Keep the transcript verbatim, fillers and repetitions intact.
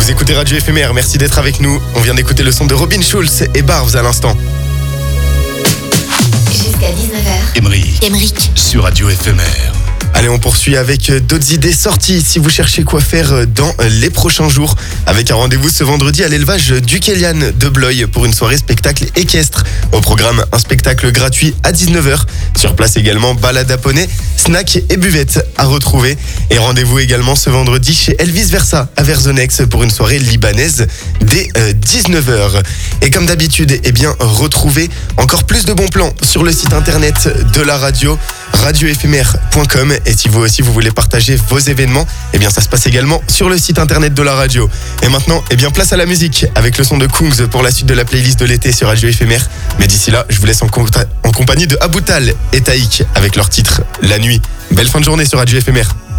Vous écoutez Radio Éphémère, merci d'être avec nous. On vient d'écouter le son de Robin Schulz et Barbs à l'instant. Jusqu'à dix-neuf heures. Emery. Emeric. Sur Radio Éphémère. Allez, on poursuit avec d'autres idées sorties si vous cherchez quoi faire dans les prochains jours. Avec un rendez-vous ce vendredi à l'élevage du Kélian de Blois pour une soirée spectacle équestre. Au programme, un spectacle gratuit à dix-neuf heures. Sur place également, balade à poney, snacks et buvettes à retrouver. Et rendez-vous également ce vendredi chez Elvis Versa à Verzonex pour une soirée libanaise dès dix-neuf heures. Et comme d'habitude, eh bien, retrouvez encore plus de bons plans sur le site internet de la radio, radio éphémère point com. Et si vous aussi vous voulez partager vos événements, eh bien ça se passe également sur le site internet de la radio. Et maintenant, eh bien place à la musique avec le son de Kungs pour la suite de la playlist de l'été sur Radio Éphémère. Mais d'ici là, je vous laisse en, com- en compagnie de Aboutal et Taïk avec leur titre La Nuit. Belle fin de journée sur Radio Éphémère.